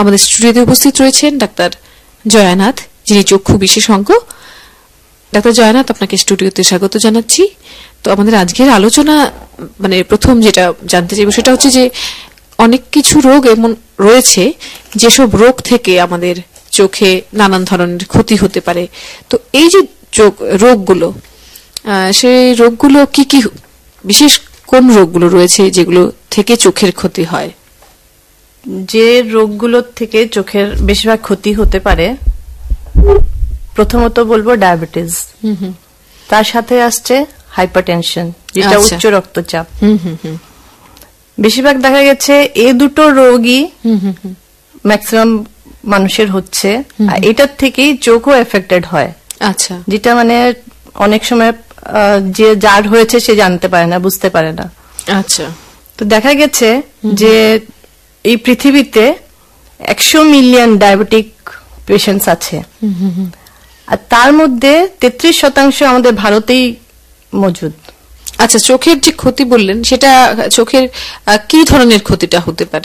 আমাদের স্টুডিওতে উপস্থিত রয়েছেন ডাক্তার জয়ানাথ, যিনি চক্ষু বিশেষজ্ঞ। ডাক্তার জয়ানাথ, আপনাকে স্টুডিওতে স্বাগত জানাচ্ছি। তো আমাদের আজকের আলোচনা মানে প্রথম যেটা জানতে চাইব সেটা হচ্ছে যে অনেক কিছু রোগ এমন রয়েছে যেসব রোগ থেকে আমাদের চোখে নানান ধরনের ক্ষতি হতে পারে। তো এই যে রোগগুলো, সেই রোগগুলো কি কি, বিশেষ কোন রোগগুলো রয়েছে যেগুলো থেকে চোখের ক্ষতি হয়? যে রোগগুলোর থেকে চোখের বেশিরভাগ ক্ষতি হতে পারে, প্রথমত বলবো ডায়াবেটিস, তার সাথে আসছে হাইপারটেনশন, যেটা উচ্চ রক্তচাপ। বেশিরভাগ দেখা গেছে এই দুটো রোগই ম্যাক্সিমাম মানুষের হচ্ছে, এটার থেকেই চোখও এফেক্টেড হয়। আচ্ছা, যেটা মানে অনেক সময় যে যার হয়েছে সে জানতে পারে না, বুঝতে পারে না। আচ্ছা, তো দেখা গেছে যে এই পৃথিবীতে 100 মিলিয়ন ডায়াবেটিক পেশেন্টস আছে, আর তার মধ্যে 33% আমাদের ভারতেই মজুদ। আচ্ছা, চোখের যে ক্ষতি বললেন সেটা চোখের কি ধরনের ক্ষতিটা হতে পারে?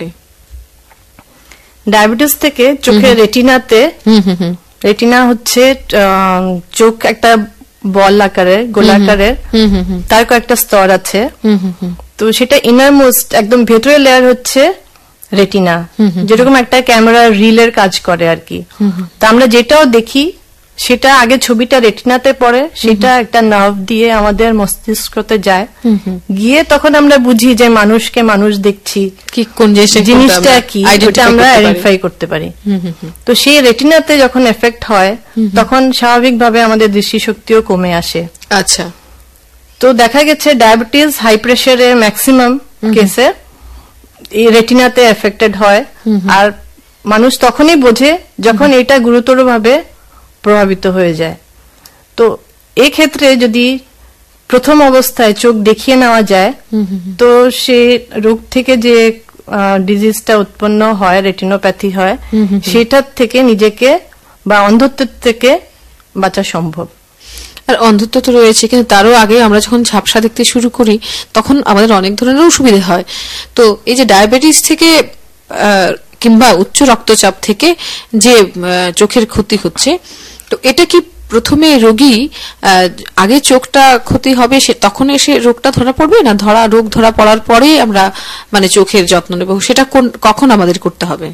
ডায়াবেটিস থেকে চোখের রেটিনাতে, রেটিনা হচ্ছে চোখ একটা বল আকারের, গোলাকারের, তার কয়েকটা স্তর আছে। তো সেটা ইনারমোস্ট একদম ভেতরের লেয়ার হচ্ছে রেটিনা, যেরকম একটা ক্যামেরা রিলের কাজ করে আর কি। তো আমরা যেটাও দেখি সেটা আগে ছবিটা রেটিনাতে পড়ে, সেটা একটা নার্ভ দিয়ে আমাদের মস্তিষ্কতে যায়, গিয়ে তখন আমরা বুঝি যে মানুষকে মানুষ দেখছি, কি কোন জিনিসটা কি, এটা আমরা আইডেন্টিফাই করতে পারি। তো সেই রেটিনাতে যখন এফেক্ট হয় তখন স্বাভাবিকভাবে আমাদের দৃষ্টিশক্তিও কমে আসে। আচ্ছা, তো দেখা গেছে ডায়াবেটিস, হাই প্রেসারে ম্যাক্সিমাম কেসে এই রেটিনাতে এফেক্টেড হয়, আর মানুষ তখনই বোঝে যখন এটা গুরুতরভাবে প্রভাবিত হয়ে যায়। তো এই ক্ষেত্রে যদি প্রথম অবস্থায় চোখ দেখিয়ে নেওয়া যায়, তো সে রোগ থেকে যে ডিজিজটা উৎপন্ন হয়, রেটিনোপ্যাথি হয়, সেটার থেকে নিজেকে বা অন্ধত্বের থেকে বাঁচা সম্ভব। আর অন্ধত্ব তো রয়েছে, কিন্তু তারও আগে আমরা যখন ঝাপসা দেখতে শুরু করি তখন আমাদের অনেক ধরনের অসুবিধা হয়। তো এই যে ডায়াবেটিস থেকে কিংবা উচ্চ রক্তচাপ থেকে যে চোখের ক্ষতি হচ্ছে, তো এটা কি প্রথমে রোগী আগে চোখটা ক্ষতি হবে তখন এসে রোগটা ধরা পড়বে, না রোগ ধরা পড়ার পরে আমরা মানে চোখের যত্ন নেব, সেটা কখন আমাদের করতে হবে?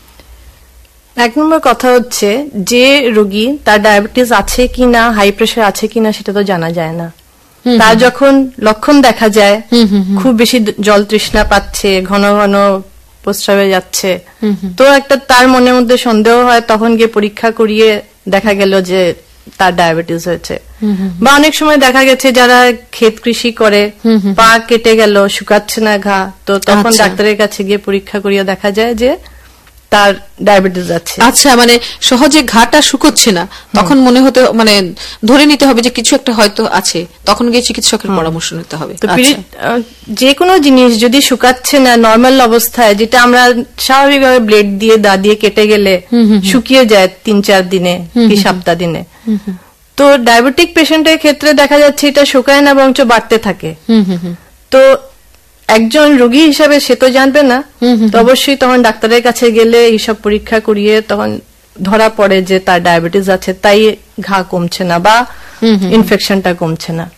এক নম্বর কথা হচ্ছে যে রোগী তার ডায়াবেটিস আছে কিনা, হাই প্রেসার আছে কিনা সেটা তো জানা যায় না। তার যখন লক্ষণ দেখা যায়, খুব বেশি জল তৃষ্ণা পাচ্ছে, ঘন ঘন প্রস্রাবে যাচ্ছে, তো একটা তার মনের মধ্যে সন্দেহ হয়, তখন গিয়ে পরীক্ষা করিয়ে দেখা গেল যে তার ডায়াবেটিস হয়েছে। বা অনেক সময় দেখা গেছে যারা ক্ষেত কৃষি করে, পা কেটে গেল, শুকাচ্ছে না ঘা, তো তখন ডাক্তারের কাছে গিয়ে পরীক্ষা করিয়ে দেখা যায় যে তার ডায়াবেটিস আছে। আচ্ছা, মানে সহজে ঘাটা শুকোচ্ছে না, তখন মনে হতে মানে ধরে নিতে হবে যে কিছু একটা হয়তো আছে, তখন গিয়ে চিকিৎসকের পরামর্শ নিতে হবে। যে কোনো জিনিস যদি শুকাচ্ছে না নর্মাল অবস্থায়, যেটা আমরা স্বাভাবিকভাবে ব্লেড দিয়ে দা দিয়ে কেটে গেলে শুকিয়ে যায় 3-4 দিনে কি সপ্তাহ দিনে, তো ডায়াবেটিক পেশেন্টের ক্ষেত্রে দেখা যাচ্ছে এটা শুকায় না, বরঞ্চ বাড়তে থাকে। তো একজন রোগী হিসাবে সে তো জানবে না, তো অবশ্যই তখন ডাক্তারের কাছে গেলে এইসব পরীক্ষা করিয়ে তখন ধরা পড়ে যে তার ডায়াবেটিস আছে, তাই ঘা কমছে না বা ইনফেকশনটা কমছে না।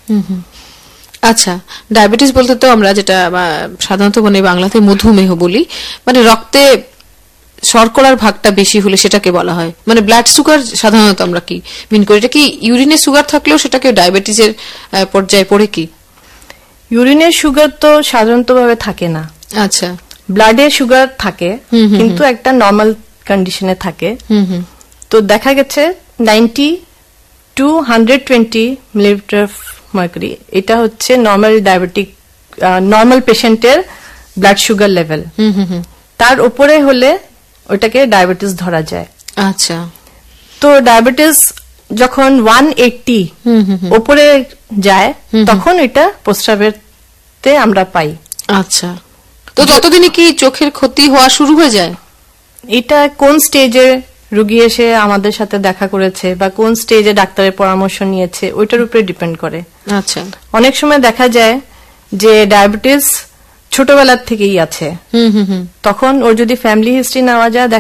আচ্ছা, ডায়াবেটিস বলতে তো আমরা যেটা সাধারণত মানে বাংলাতে মধুমেহ বলি, মানে রক্তে শর্করার ভাগটা বেশি হলে সেটাকে বলা হয়, মানে ব্লাড সুগার সাধারণত আমরা কি মিন করি, এটা কি ইউরিনে সুগার থাকলেও সেটাকে ডায়াবেটিসের পর্যায়ে পড়ে কি? ইউরিনের সুগার তো সাধারণত ভাবে থাকে না। আচ্ছা, ব্লাডে সুগার থাকে, কিন্তু একটা নর্মাল কন্ডিশনে থাকে। তো দেখা গেছে 90 to 120 মিলিলিটার মার্কারি, এটা হচ্ছে নর্মাল ডায়াবেটিক নর্মাল পেশেন্টের ব্লাড সুগার লেভেল। তার উপরে হলে ওটাকে ডায়াবেটিস ধরা যায়। আচ্ছা, তো ডায়াবেটিস যখন 180 উপরে যায় তখন এটা প্রস্রাবের আমরা পাই। আচ্ছা, তো ততদিনে কি চোখের ক্ষতি হওয়া শুরু হয়ে যায়? এটা কোন স্টেজে রোগী এসে আমাদের সাথে দেখা করেছে বা কোন স্টেজে ডাক্তারের পরামর্শ নিয়েছে ওইটার উপরে ডিপেন্ড করে। আচ্ছা, অনেক সময় দেখা যায় যে ডায়াবেটিস ছোটবেলার থেকেই আছে, তখন ওর যদি ফ্যামিলি হিস্ট্রি নেওয়া যায়